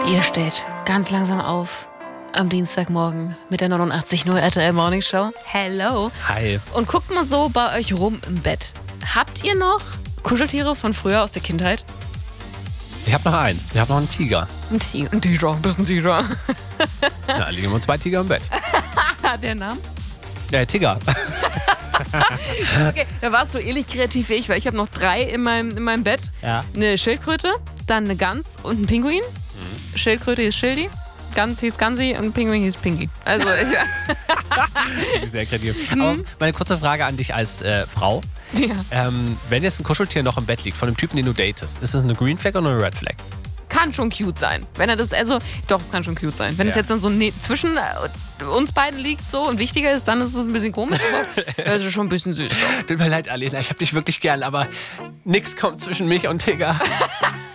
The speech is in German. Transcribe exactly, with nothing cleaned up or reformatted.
Ihr steht ganz langsam auf am Dienstagmorgen mit der neunundachtzig Komma null R T L Morning Show. Hello. Hi. Und guckt mal so bei euch rum im Bett. Habt ihr noch Kuscheltiere von früher aus der Kindheit? Ich habe noch eins. Ich habe noch einen Tiger. Ein Tiger, ein Tiger, du bist ein Tiger. Da liegen immer zwei Tiger im Bett. Der Name? Ja, Tiger. Okay, da warst du ähnlich kreativ wie ich, weil ich habe noch drei in meinem, in meinem Bett. Ja. Eine Schildkröte, dann eine Gans und ein Pinguin. Mhm. Schildkröte hieß Schildi, Gans hieß Gansi und Pinguin hieß Pinky. Also ich, Sehr kreativ. Aber meine kurze Frage an dich als äh, Frau. ja. Ähm, wenn jetzt ein Kuscheltier noch im Bett liegt, von dem Typen, den du datest, ist das eine Green Flag oder eine Red Flag? Kann schon cute sein. Wenn er das, also, doch, es kann schon cute sein. Wenn Ja. es jetzt dann so ne, zwischen äh, uns beiden liegt so und wichtiger ist, dann ist es ein bisschen komisch, aber das ist schon ein bisschen süß. Doch. Tut mir leid, Alena, ich hab dich wirklich gern, aber nix kommt zwischen mich und Tiger.